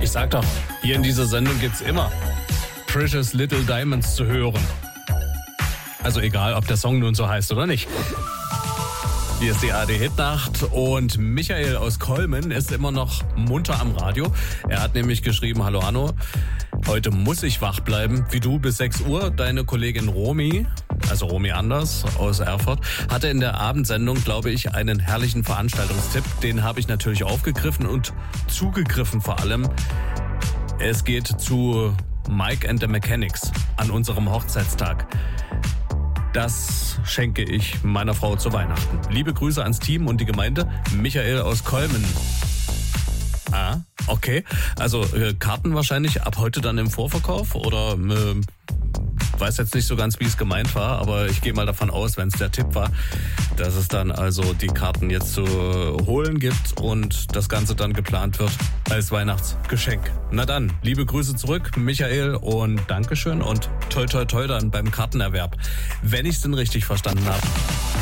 Ich sag doch, hier in dieser Sendung gibt's immer Precious Little Diamonds zu hören. Also egal, ob der Song nun so heißt oder nicht. Hier ist die ARD-Hitnacht und Michael aus Kolmen ist immer noch munter am Radio. Er hat nämlich geschrieben, hallo Anno, heute muss ich wach bleiben, wie du bis 6 Uhr. Deine Kollegin Romy, also Romy Anders aus Erfurt, hatte in der Abendsendung, glaube ich, einen herrlichen Veranstaltungstipp. Den habe ich natürlich aufgegriffen und zugegriffen vor allem. Es geht zu Mike and the Mechanics an unserem Hochzeitstag. Das schenke ich meiner Frau zu Weihnachten. Liebe Grüße ans Team und die Gemeinde. Michael aus Kolmen. Ah, okay. Also Karten wahrscheinlich ab heute dann im Vorverkauf oder weiß jetzt nicht so ganz, wie es gemeint war, aber ich gehe mal davon aus, wenn es der Tipp war, dass es dann also die Karten jetzt zu holen gibt und das Ganze dann geplant wird als Weihnachtsgeschenk. Na dann, liebe Grüße zurück, Michael, und Dankeschön und toi toi toi dann beim Kartenerwerb, wenn ich es denn richtig verstanden habe.